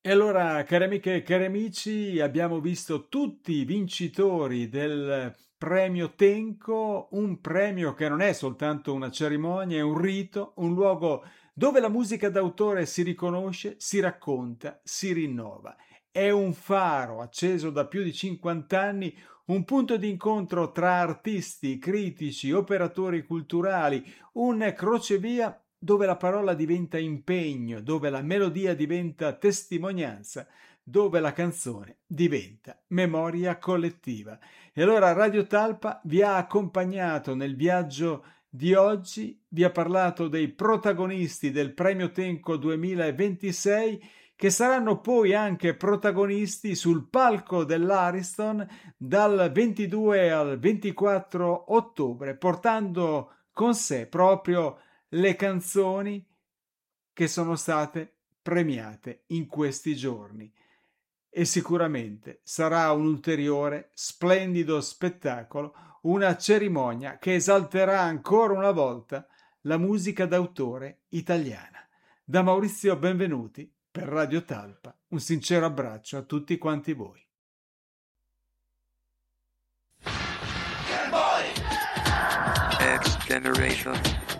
E allora, cari amiche e cari amici, abbiamo visto tutti i vincitori del premio Tenco, un premio che non è soltanto una cerimonia, è un rito, un luogo dove la musica d'autore si riconosce, si racconta, si rinnova. È un faro acceso da più di 50 anni, un punto di incontro tra artisti, critici, operatori culturali, un crocevia dove la parola diventa impegno, dove la melodia diventa testimonianza, dove la canzone diventa memoria collettiva. E allora Radio Talpa vi ha accompagnato nel viaggio di oggi, vi ha parlato dei protagonisti del Premio Tenco 2026 che saranno poi anche protagonisti sul palco dell'Ariston dal 22 al 24 ottobre, portando con sé proprio le canzoni che sono state premiate in questi giorni. E sicuramente sarà un ulteriore splendido spettacolo, una cerimonia che esalterà ancora una volta la musica d'autore italiana. Da Maurizio Benvenuti per Radio Talpa, un sincero abbraccio a tutti quanti voi. Next Generation.